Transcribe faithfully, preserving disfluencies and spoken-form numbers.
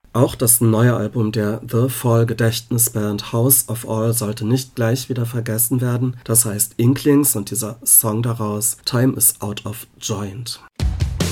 Auch das neue Album der The Fall-Gedächtnisband House of All sollte nicht gleich wieder vergessen werden, das heißt Inklings und dieser Song daraus Time is Out of Joint.